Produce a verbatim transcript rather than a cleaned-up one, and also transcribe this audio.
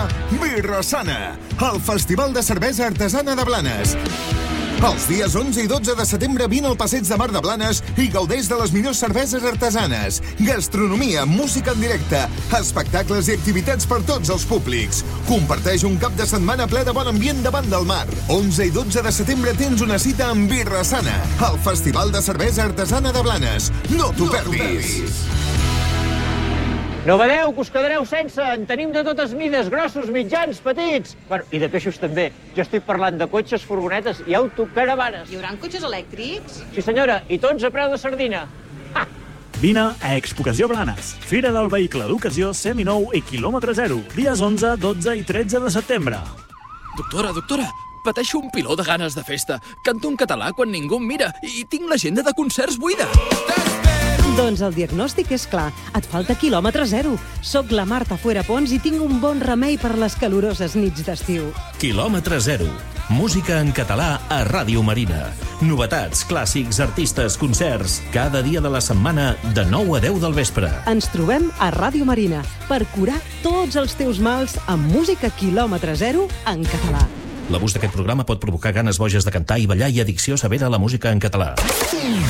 Birra Sana, el Festival de Cervesa Artesana de Blanes. Els dies onze i dotze de setembre vine al Passeig de Mar de Blanes i gaudeix de les millors cerveses artesanes. Gastronomia, música en directe, espectacles i activitats per tots els públics. Comparteix un cap de setmana ple de bon ambient davant del mar. onze i dotze de setembre tens una cita amb Birra Sana, el Festival de Cervesa Artesana de Blanes. No t'ho perdis! No badeu, que us quedareu sense. En tenim de totes mides, grossos, mitjans, petits. Bueno, i de peixos també. Jo estic parlant de cotxes, furgonetes i autocaravanes. Hi haurà cotxes elèctrics? Sí, senyora, i tots a preu de sardina. Ha! Vine a Expocació Blanes, Fira del Vehicle d'Ocasió seminou i quilòmetre zero, dies onze, dotze i tretze de setembre. Doctora, doctora, pateixo un piló de ganes de festa. Canto en català quan ningú em mira i tinc l'agenda de concerts buida. Doncs el diagnòstic és clar. Et falta quilòmetre zero. Soc la Marta Fuerapons i tinc un bon remei per les caloroses nits d'estiu. Quilòmetre zero. Música en català a Ràdio Marina. Novetats, clàssics, artistes, concerts. Cada dia de la setmana de nou a deu del vespre. Ens trobem a Ràdio Marina per curar tots els teus mals amb música quilòmetre zero en català. L'abús d'aquest programa pot provocar ganes boges de cantar i ballar i addicció severa a la música en català.